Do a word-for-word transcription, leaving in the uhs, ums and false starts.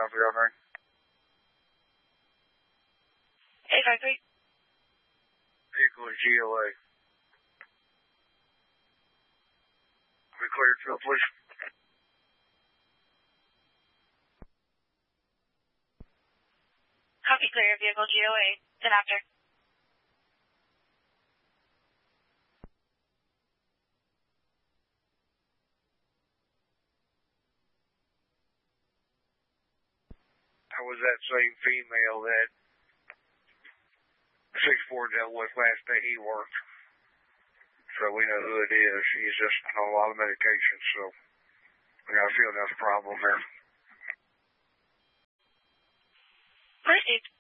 number you're on there? eight five three. Vehicle is G O A. We cleared, Phil, please. Copy, clear. Vehicle G O A. Then after. That was that same female that six four dealt with last day he worked. So we know who it is. She's just on a lot of medication, so we got a feeling that's a problem there. Proceed.